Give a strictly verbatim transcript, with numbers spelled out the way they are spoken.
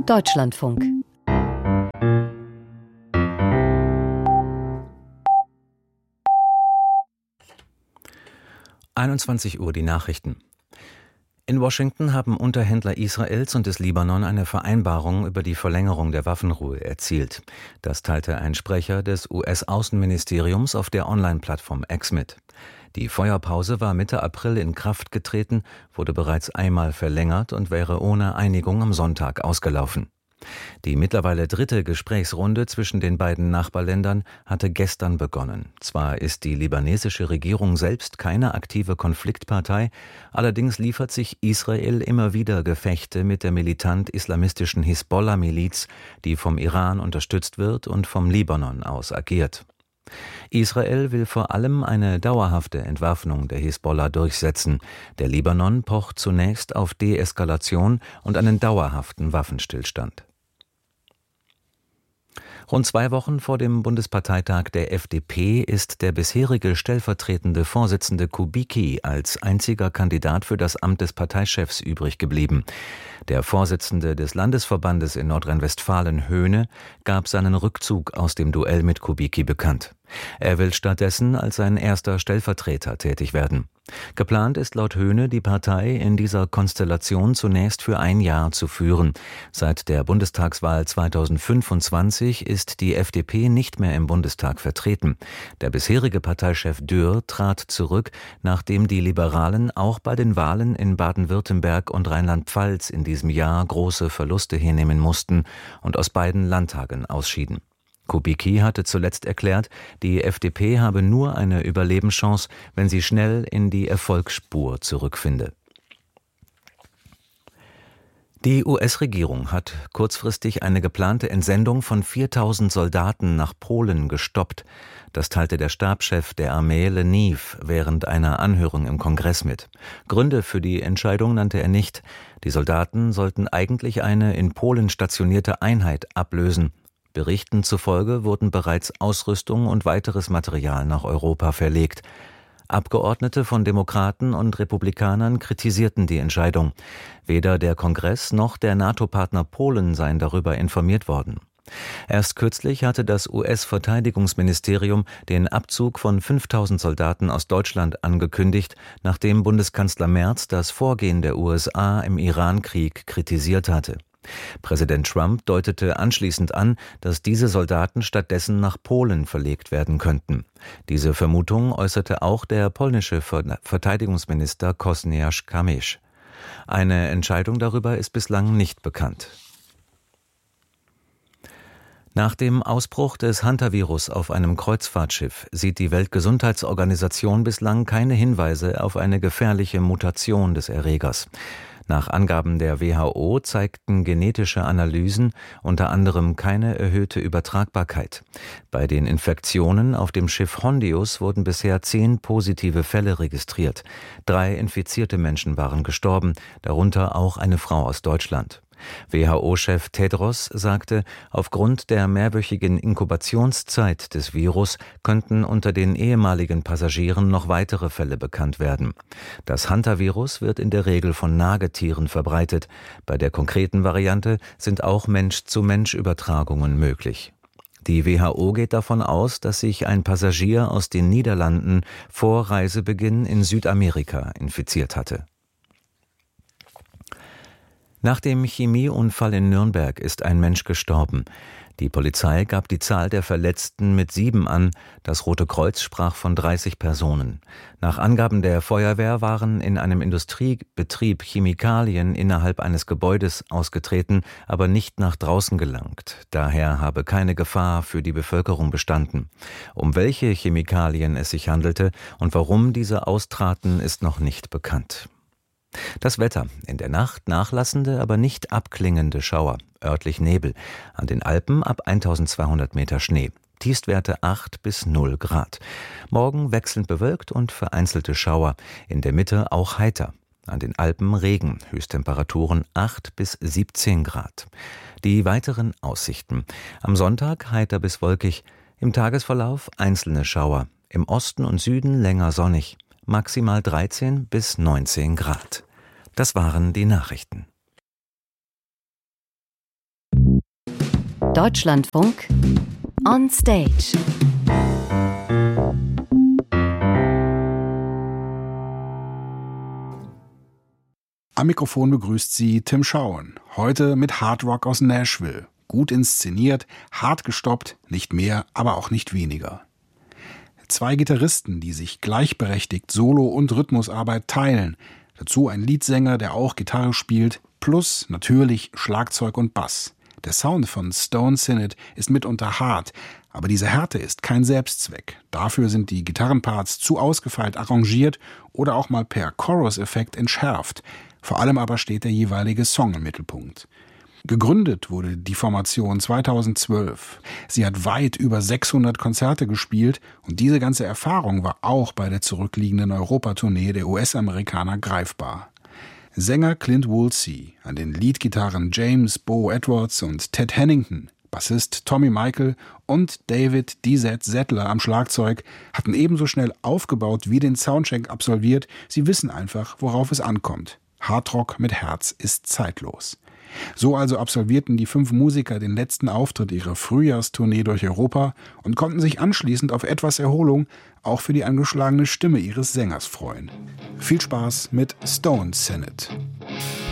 Deutschlandfunk. einundzwanzig Uhr die Nachrichten. In Washington haben Unterhändler Israels und des Libanon eine Vereinbarung über die Verlängerung der Waffenruhe erzielt. Das teilte ein Sprecher des U S-Außenministeriums auf der Online-Plattform X mit. Die Feuerpause war Mitte April in Kraft getreten, wurde bereits einmal verlängert und wäre ohne Einigung am Sonntag ausgelaufen. Die mittlerweile dritte Gesprächsrunde zwischen den beiden Nachbarländern hatte gestern begonnen. Zwar ist die libanesische Regierung selbst keine aktive Konfliktpartei, allerdings liefert sich Israel immer wieder Gefechte mit der militant-islamistischen Hisbollah-Miliz, die vom Iran unterstützt wird und vom Libanon aus agiert. Israel will vor allem eine dauerhafte Entwaffnung der Hisbollah durchsetzen. Der Libanon pocht zunächst auf Deeskalation und einen dauerhaften Waffenstillstand. Rund zwei Wochen vor dem Bundesparteitag der F D P ist der bisherige stellvertretende Vorsitzende Kubicki als einziger Kandidat für das Amt des Parteichefs übrig geblieben. Der Vorsitzende des Landesverbandes in Nordrhein-Westfalen, Höhne, gab seinen Rückzug aus dem Duell mit Kubicki bekannt. Er will stattdessen als sein erster Stellvertreter tätig werden. Geplant ist laut Höhne, die Partei in dieser Konstellation zunächst für ein Jahr zu führen. Seit der Bundestagswahl zweitausendfünfundzwanzig ist die F D P nicht mehr im Bundestag vertreten. Der bisherige Parteichef Dürr trat zurück, nachdem die Liberalen auch bei den Wahlen in Baden-Württemberg und Rheinland-Pfalz in diesem Jahr große Verluste hinnehmen mussten und aus beiden Landtagen ausschieden. Kubicki hatte zuletzt erklärt, die F D P habe nur eine Überlebenschance, wenn sie schnell in die Erfolgsspur zurückfinde. Die U S-Regierung hat kurzfristig eine geplante Entsendung von viertausend Soldaten nach Polen gestoppt. Das teilte der Stabschef der Armee Leniw während einer Anhörung im Kongress mit. Gründe für die Entscheidung nannte er nicht. Die Soldaten sollten eigentlich eine in Polen stationierte Einheit ablösen. Berichten zufolge wurden bereits Ausrüstung und weiteres Material nach Europa verlegt. Abgeordnete von Demokraten und Republikanern kritisierten die Entscheidung. Weder der Kongress noch der NATO-Partner Polen seien darüber informiert worden. Erst kürzlich hatte das U S-Verteidigungsministerium den Abzug von fünftausend Soldaten aus Deutschland angekündigt, nachdem Bundeskanzler Merz das Vorgehen der U S A im Iran-Krieg kritisiert hatte. Präsident Trump deutete anschließend an, dass diese Soldaten stattdessen nach Polen verlegt werden könnten. Diese Vermutung äußerte auch der polnische Verteidigungsminister Kosiniak-Kamysz. Eine Entscheidung darüber ist bislang nicht bekannt. Nach dem Ausbruch des Hantavirus auf einem Kreuzfahrtschiff sieht die Weltgesundheitsorganisation bislang keine Hinweise auf eine gefährliche Mutation des Erregers. Nach Angaben der W H O zeigten genetische Analysen unter anderem keine erhöhte Übertragbarkeit. Bei den Infektionen auf dem Schiff Hondius wurden bisher zehn positive Fälle registriert. Drei infizierte Menschen waren gestorben, darunter auch eine Frau aus Deutschland. W H O-Chef Tedros sagte, aufgrund der mehrwöchigen Inkubationszeit des Virus könnten unter den ehemaligen Passagieren noch weitere Fälle bekannt werden. Das Hantavirus wird in der Regel von Nagetieren verbreitet. Bei der konkreten Variante sind auch Mensch-zu-Mensch-Übertragungen möglich. Die W H O geht davon aus, dass sich ein Passagier aus den Niederlanden vor Reisebeginn in Südamerika infiziert hatte. Nach dem Chemieunfall in Nürnberg ist ein Mensch gestorben. Die Polizei gab die Zahl der Verletzten mit sieben an. Das Rote Kreuz sprach von dreißig Personen. Nach Angaben der Feuerwehr waren in einem Industriebetrieb Chemikalien innerhalb eines Gebäudes ausgetreten, aber nicht nach draußen gelangt. Daher habe keine Gefahr für die Bevölkerung bestanden. Um welche Chemikalien es sich handelte und warum diese austraten, ist noch nicht bekannt. Das Wetter: in der Nacht nachlassende, aber nicht abklingende Schauer, örtlich Nebel, an den Alpen ab eintausendzweihundert Meter Schnee, Tiefstwerte acht bis null Grad. Morgen wechselnd bewölkt und vereinzelte Schauer, in der Mitte auch heiter. An den Alpen Regen, Höchsttemperaturen acht bis siebzehn Grad. Die weiteren Aussichten: am Sonntag heiter bis wolkig, im Tagesverlauf einzelne Schauer, im Osten und Süden länger sonnig. Maximal dreizehn bis neunzehn Grad. Das waren die Nachrichten. Deutschlandfunk on Stage. Am Mikrofon begrüßt Sie Tim Schauen. Heute mit Hard Rock aus Nashville. Gut inszeniert, hart gestoppt, nicht mehr, aber auch nicht weniger. Zwei Gitarristen, die sich gleichberechtigt Solo- und Rhythmusarbeit teilen. Dazu ein Leadsänger, der auch Gitarre spielt, plus natürlich Schlagzeug und Bass. Der Sound von Stone Synod ist mitunter hart, aber diese Härte ist kein Selbstzweck. Dafür sind die Gitarrenparts zu ausgefeilt arrangiert oder auch mal per Chorus-Effekt entschärft. Vor allem aber steht der jeweilige Song im Mittelpunkt. Gegründet wurde die Formation zweitausendzwölf. Sie hat weit über sechshundert Konzerte gespielt und diese ganze Erfahrung war auch bei der zurückliegenden Europatournee der U S-Amerikaner greifbar. Sänger Clint Woolsey, an den Leadgitarren James Bo Edwards und Ted Hennington, Bassist Tommy Michael und David D Z Settler am Schlagzeug hatten ebenso schnell aufgebaut wie den Soundcheck absolviert. Sie wissen einfach, worauf es ankommt. Hardrock mit Herz ist zeitlos. So also absolvierten die fünf Musiker den letzten Auftritt ihrer Frühjahrstournee durch Europa und konnten sich anschließend auf etwas Erholung auch für die angeschlagene Stimme ihres Sängers freuen. Viel Spaß mit Stone Synod.